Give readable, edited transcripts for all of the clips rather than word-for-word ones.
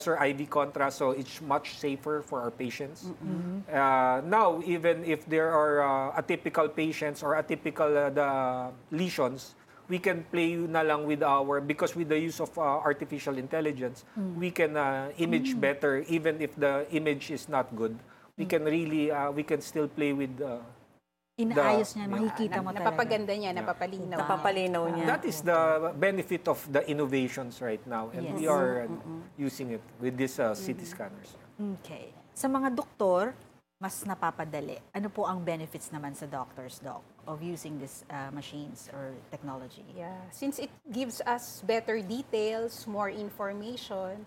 or IV contrast, so it's much safer for our patients. Now, even if there are atypical patients or atypical the lesions, we can play na lang with because with the use of artificial intelligence, we can image better even if the image is not good. We can really, we can still play with Inaayos niya, makikita mo talaga. Napapaganda niya, napapalinaw. Napapalinaw niya. That is the benefit of the innovations right now. And we are using it with these CT scanners. Okay. Sa mga doktor, mas napapadali. Ano po ang benefits naman sa doctors, Doc, of using these machines or technology? Yeah, since it gives us better details, more information,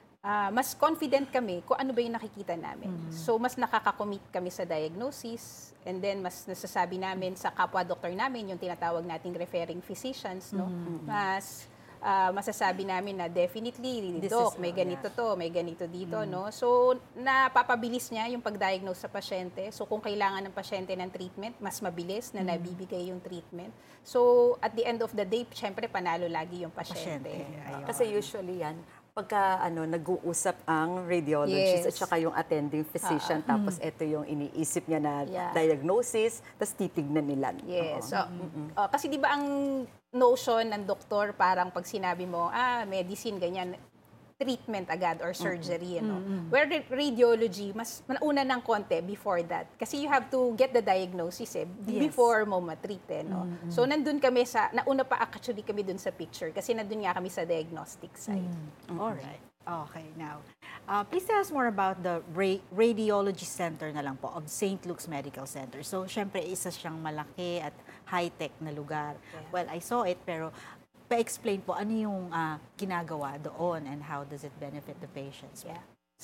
mas confident kami kung ano ba yung nakikita namin. So, mas nakaka-commit kami sa diagnosis, and then mas nasasabi namin sa kapwa-doktor namin, yung tinatawag nating referring physicians, no? Mas masasabi namin na definitely, Doc, may ganito to, may ganito dito, no? So, napapabilis niya yung pag-diagnose sa pasyente. So, kung kailangan ng pasyente ng treatment, mas mabilis na nabibigay yung treatment. So, at the end of the day, syempre, panalo lagi yung pasyente. Kasi usually yan, pagka nag-uusap ang radiologist at saka yung attending physician, tapos ito yung iniisip niya na diagnosis, tapos titignan nila. Yes. So, kasi di ba ang notion ng doktor, parang pag sinabi mo, medicine, ganyan, treatment agad or surgery, Where radiology, mas nauna ng konti before that. Kasi you have to get the diagnosis before mo matreat, no? So, nandun kami nauna pa actually kami dun sa picture kasi nandun nga kami sa diagnostic side. Alright. Okay, now, please tell us more about the radiology center na lang po of St. Luke's Medical Center. So, syempre, isa siyang malaki at high-tech na lugar. Yeah. Well, I saw it, pero pa-explain po ano yung ginagawa doon and how does it benefit the patients? Yeah.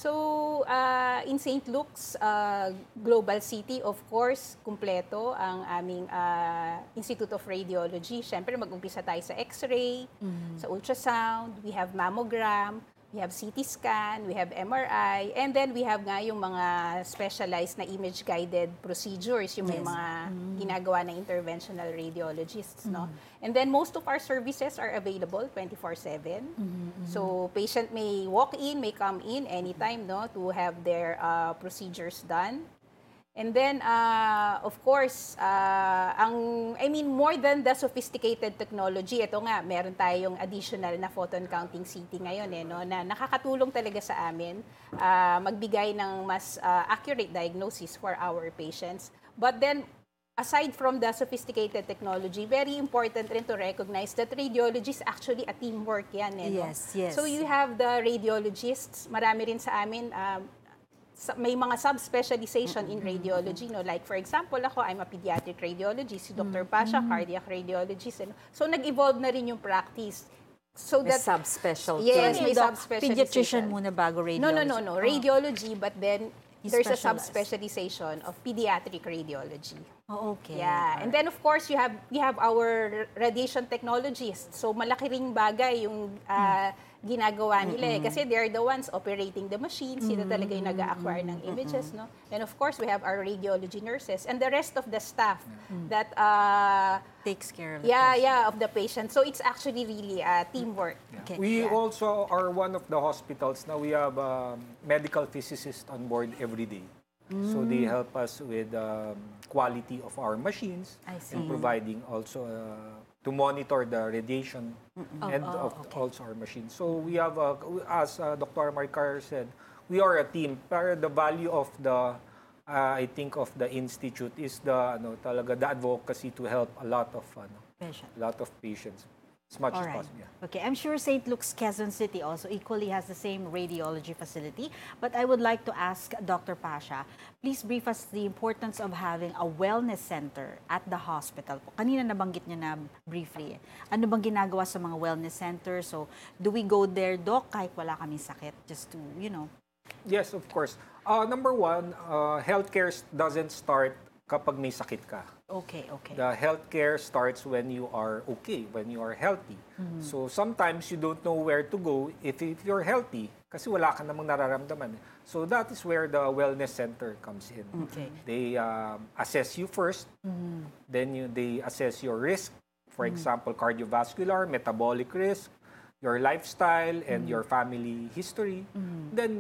So, in St. Luke's Global City, of course, kumpleto ang aming Institute of Radiology. Siyempre, mag-umpisa tayo sa X-ray, sa ultrasound, we have mammogram, we have CT scan, we have MRI, and then we have nga yung mga specialized na image-guided procedures, yung may mga ginagawa ng interventional radiologists, no? And then most of our services are available 24/7. So patient may walk in, may come in anytime, no, to have their procedures done. And then, of course, more than the sophisticated technology, ito nga, meron tayong additional na photon counting CT ngayon, no, na nakakatulong talaga sa amin magbigay ng mas accurate diagnosis for our patients. But then, aside from the sophisticated technology, very important rin to recognize that radiology is actually a teamwork yan. No? Yes. So you have the radiologists, marami rin sa amin, may mga subspecialization in radiology, no? Like for example, I'm a pediatric radiologist, si Dr. Pasha, cardiac radiologist. So nag-evolve na rin yung practice. So may that subspecialty. Yes, may Pediatrician subspecialization. muna bago radiology. No. Radiology, but then there's a specialized. subspecialization of pediatric radiology. Oh, okay. Yeah. And then of course, we have our radiation technologists. So malaki ring bagay yung ginagawa nila kasi they're the ones operating the machines, sila talaga yung nag-acquire ng images, no? And of course, we have our radiology nurses and the rest of the staff that Takes care of of the patient. So it's actually really teamwork. Okay. We also are one of the hospitals now. We have medical physicists on board every day. So they help us with quality of our machines and providing also to monitor the radiation and also our machines. So we have, as Dr. Marcar said, we are a team. Pero the value of the, I think of the institute is the advocacy to help a lot of patients. As much as possible. Yeah. Okay, I'm sure St. Luke's Quezon City also equally has the same radiology facility. But I would like to ask Dr. Pasha, please brief us the importance of having a wellness center at the hospital. Kanina nabanggit niyo na briefly. Ano bang ginagawa sa mga wellness center? So, do we go there, Doc, kahit wala kaming sakit? Just to, Yes, of course. Number one, healthcare doesn't start kapag may sakit ka. Okay. The healthcare starts when you are okay, when you are healthy. So sometimes you don't know where to go if you're healthy kasi wala ka namang nararamdaman. So that is where the wellness center comes in. Okay. They assess you first, then they assess your risk. For example, cardiovascular, metabolic risk, your lifestyle and your family history, then